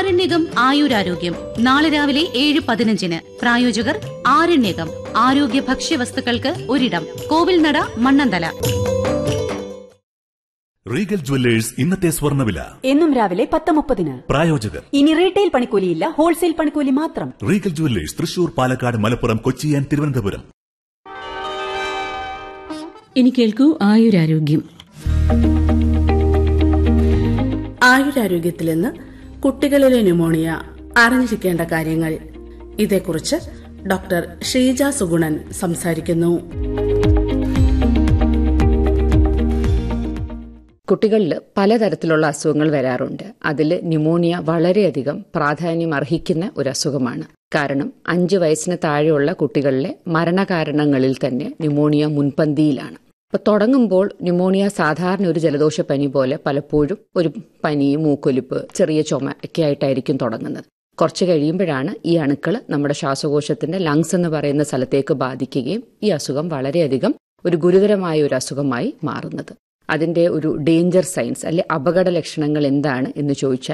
ആരണ്യകം ആയുരാരോഗ്യം നാളെ രാവിലെ 7:15. പ്രായോജകർ ആരണ്യകം ആരോഗ്യ ഭക്ഷ്യവസ്തുക്കൾക്ക് ഒരിടം. കോവിൽനട, മണ്ണന്തല. റീഗൽ ജുവല്ലേഴ്സ് ഇന്നത്തെ സ്വർണ്ണവില എന്നും രാവിലെ 10:30. പ്രായോജകർ ഇനി റീറ്റെയിൽ പണിക്കൂലിയില്ല, ഹോൾസെയിൽ പണിക്കൂലി മാത്രം. Regal jewellers Thrissur, Palakkad, Malappuram, Kochi and Thiruvananthapuram. ഇനി കേൾക്കൂ ആയുരാരോഗ്യം. ആയുരാരോഗ്യത്തിൽ നിന്ന് കുട്ടികളിലെ ന്യൂമോണിയ അറിഞ്ഞിരിക്കേണ്ട കാര്യങ്ങൾ. ഇതേക്കുറിച്ച് ഡോക്ടർ ഷീജ സുഗുണൻ സംസാരിക്കുന്നു. കുട്ടികളിൽ പലതരത്തിലുള്ള അസുഖങ്ങൾ വരാറുണ്ട്. അതിൽ ന്യൂമോണിയ വളരെയധികം പ്രാധാന്യം അർഹിക്കുന്ന ഒരു അസുഖമാണ്. കാരണം 5 വയസ്സിന് താഴെയുള്ള കുട്ടികളിലെ മരണകാരണങ്ങളിൽ തന്നെ ന്യൂമോണിയ മുൻപന്തിയിലാണ്. അപ്പോൾ തുടങ്ങുമ്പോൾ ന്യൂമോണിയ സാധാരണ ഒരു ജലദോഷപ്പനി പോലെ പലപ്പോഴും ഒരു പനി, മൂക്കൊലിപ്പ്, ചെറിയ ചുമ ഒക്കെ ആയിട്ടായിരിക്കും തുടങ്ങുന്നത്. കുറച്ച് കഴിയുമ്പോഴാണ് ഈ അണുക്കൾ നമ്മുടെ ശ്വാസകോശത്തിന്റെ ലങ്സ് എന്ന് പറയുന്ന സ്ഥലത്തേക്ക് ബാധിക്കുകയും ഈ അസുഖം വളരെയധികം ഒരു ഗുരുതരമായ ഒരു അസുഖമായി മാറുന്നത്. അതിന്റെ ഒരു ഡേഞ്ചർ സൈൻസ് അല്ലെ അപകട ലക്ഷണങ്ങൾ എന്താണ് എന്ന് ചോദിച്ചാൽ